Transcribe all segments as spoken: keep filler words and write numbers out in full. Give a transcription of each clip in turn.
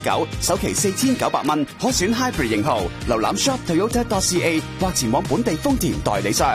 九首期四千九百蚊，可選 Hybrid 型號。瀏覽 shop toyota dot c a 或前往本地豐田代理商。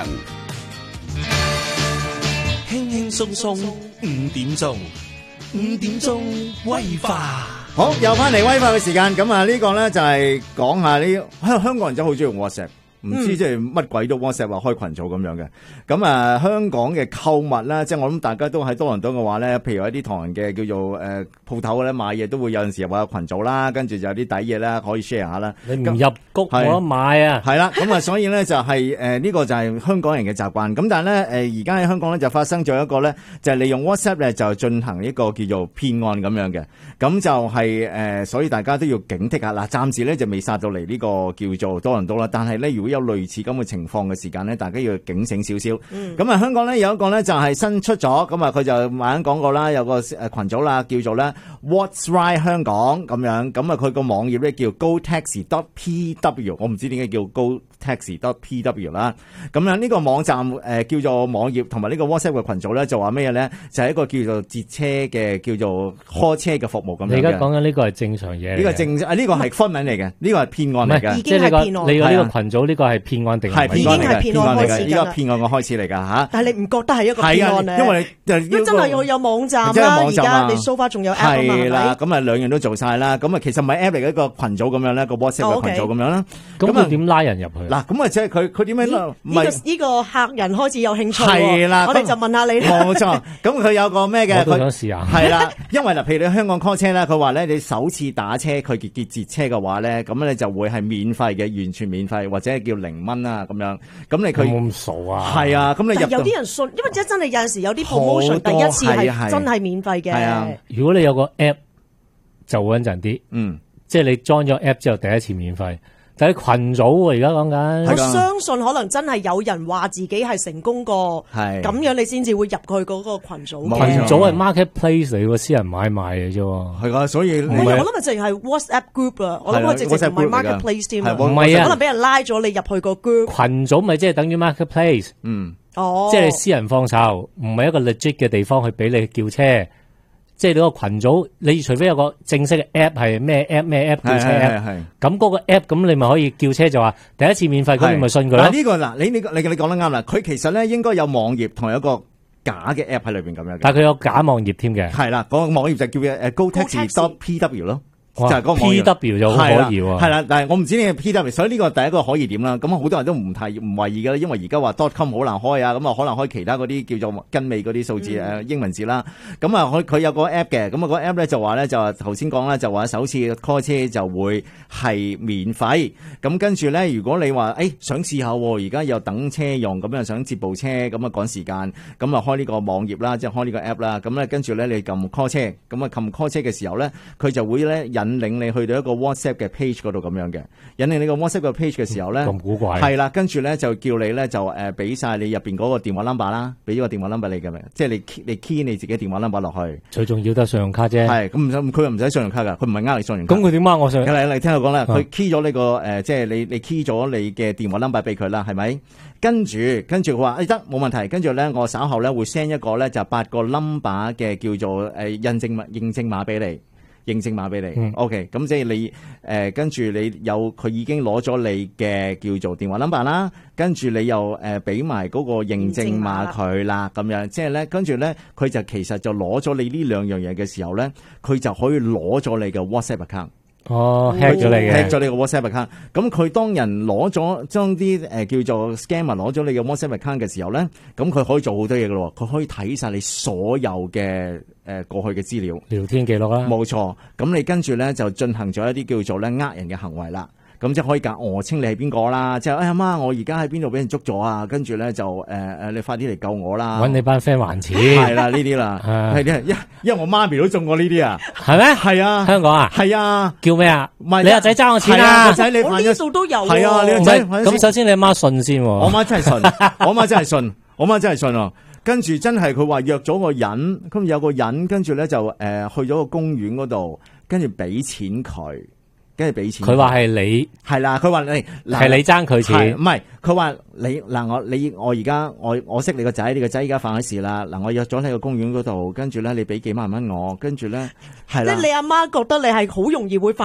輕輕鬆鬆五點鐘，五點鐘威化。 好，又翻嚟威化嘅時間。咁啊，呢個咧就係講下呢香香港人真係好中意用 WhatsApp。唔知即係乜鬼都 WhatsApp 話開群組咁樣嘅，咁啊香港嘅購物啦，即係我諗大家都喺多倫多嘅話咧，譬如一啲唐人嘅叫做誒鋪頭咧買嘢都會有陣時話有群組啦，跟住就有啲抵嘢啦可以 share 下啦。 你唔入谷冇得買啊！ 係啦，咁啊所以咧就係誒呢個就係香港人嘅習慣。咁但係咧誒而家喺香港咧就發生咗一個咧就係利用 WhatsApp 咧就進行一個叫做騙案咁樣嘅，咁就係誒所以大家都要警惕下。嗱，暫時咧就未殺到嚟呢個叫做多倫多啦，但係咧如果有類似咁嘅情況嘅時間咧，大家要警醒少少。咁、嗯、啊，香港咧有一個咧就係新出咗，咁啊佢就慢慢講過啦，有個誒群組啦，叫做咧 What's Right 香港咁樣，咁啊佢個網頁咧叫 go taxi dot p w， 我唔知點解叫 go taxi dot p w 啦。咁樣呢個網站誒、呃、叫做網頁同埋呢個 WhatsApp 嘅群組咧，就話咩嘢咧？就係、是、一個叫做截車嘅叫做 call 車嘅服務咁樣嘅。 你而家講緊呢個係正常嘢， 呢個正啊呢個係新聞嚟嘅，呢個係騙案嚟嘅， 即係你個你個呢個群組呢個係騙案。 係已經係騙案開始㗎， 呢個騙案嘅開始嚟㗎嚇。 但係你唔覺得係一個騙案咧？ 因為你因為真係要有網站啦，而家你 so far 仲有 app 啊嘛，係啦， 咁啊兩樣都做晒啦。咁啊其實唔係 app 嚟嘅一個群組咁樣咧，個 WhatsApp 嘅群組咁樣啦。 咁佢點拉人入去？ 嗱，咁啊即係佢佢點樣？ 呢個呢個客人開始有興趣喎。 係啦， 我哋就問下你啦。 冇錯，咁佢有個咩嘅？ 我都想試下。 係啦，因為嗱，譬如你香港 call 車咧，佢話咧你首次打車佢結結截車嘅話咧，咁咧就會係免費嘅，完全免費或者係叫零蚊啊咁樣。咁你佢冇咁傻啊？ 係啊，咁你入有啲人信，因為真真係有陣時有啲 promotion 第一次係真係免費嘅。 係啊， 如果你有個 app 就穩陣啲， 嗯，即係你裝咗 app 之後第一次免費。但係群組喎，而家講緊， 我相信可能真係有人話自己係成功過，係咁樣你先至會入去嗰個群組。 群組係 marketplace 嚟喎，私人買賣嘅啫喎。 係啊，所以我我諗咪淨係 WhatsApp group 啊，我諗佢直情唔係 marketplace 添， 唔係啊， 可能俾人拉咗你入去個 group。 群組咪即係等於 marketplace， 嗯， 哦， 即係你私人放售，唔係一個 legit 嘅地方去俾你叫車。即係你個群組，你除非有個正式嘅 app 係咩 app 咩 app 叫車 app，咁嗰個 app 咁你咪可以叫車就話第一次免費，咁你咪信佢咯。 嗱呢個嗱，你你你你講得啱啦，佢其實咧應該有網頁同有一個假嘅 app 喺裏邊咁樣。 但係佢有假網頁添嘅。 係啦，嗰個網頁就叫誒 go taxi dot p w 咯。就係嗰個 P W 就好可疑喎， 係啦，但係我唔知呢個 P W， 所以呢個第一個可疑點啦。咁好多人都唔太唔懷疑㗎啦，因為而家話 dot com 好難開啊，咁啊可能開其他嗰啲叫做跟尾嗰啲數字誒、嗯、英文字啦。咁啊佢佢有個 app 嘅，咁啊個 app 咧就話咧就話頭先講啦，就話首次 call 車就會係免費。咁跟住咧，如果你話誒、欸、想試下，而家又等車用，咁又想接部車，咁啊趕時間，咁啊開呢個網頁啦，即係開呢個 app 啦。咁咧跟住咧你撳 call 車，咁啊撳 call 車嘅時候咧，佢就會咧引領你去到一個 WhatsApp 嘅 page 嗰度咁樣嘅，引領你個 WhatsApp 嘅 page 嘅時候咧， 咁古怪， 係啦，跟住咧就叫你咧就誒俾晒你入邊嗰個電話 number 啦，俾咗個電話 number 你嘅，即係你你 key 你自己電話 number 落去， 最重要得信用卡啫， 係咁唔使佢又唔使信用卡噶，佢唔係呃你信用卡， 咁佢點呃我信用卡？ 你你聽我講啦，佢 key 咗呢個誒，即係你你 key 咗你嘅電話 number 俾佢啦，係咪？跟住跟住佢話誒得冇問題，跟住咧我稍後咧會 send 一個咧就八個 number 嘅叫做誒印證碼認證碼俾你。認證碼俾你、嗯、，OK，咁即係你誒跟住你有佢已經攞咗你嘅叫做電話 number 啦，跟住你又誒俾埋嗰個認證碼佢啦，咁樣即係咧，跟住咧佢就其實就攞咗你呢兩樣嘢嘅時候咧，佢就可以攞咗你嘅 WhatsApp account。 哦 hack 咗你嘅 hack 咗你個 WhatsApp account。咁佢當人攞咗將啲誒叫做 scammer 攞咗你嘅 WhatsApp account 嘅時候咧，咁佢可以做好多嘢噶咯，佢可以睇晒你所有嘅誒過去嘅資料、 聊天記錄啦。 冇錯，咁你跟住咧就進行咗一啲叫做咧呃人嘅行為啦。咁即係可以講訛稱你係邊個啦，即係哎呀媽，我而家喺邊度俾人捉咗啊！跟住咧就誒誒、呃，你快啲嚟救我啦！ 搵你班 friend 還錢， 係啦呢啲啦，係啲，因因為我媽咪都中過呢啲啊， 係咩？ 係啊，香港啊，係啊， 叫咩啊？ 唔係你阿仔爭我錢啊！ 個仔你我呢度都有， 係啊，你個仔咁首先你阿媽信先， 我媽真係信，我媽真係信，我媽真係信啊！跟住真係佢話約咗個人，咁有個人跟住咧就誒、呃、去咗個公園嗰度，跟住俾錢佢。 跟住俾錢。 佢話係你係啦，佢話你係你爭佢錢， 唔係佢話你嗱我你我而家我我識你個仔，你個仔而家犯咗事啦，嗱我約咗喺個公園嗰度，跟住咧你俾幾萬蚊我，跟住咧係啦。 即係你阿媽覺得你係好容易會犯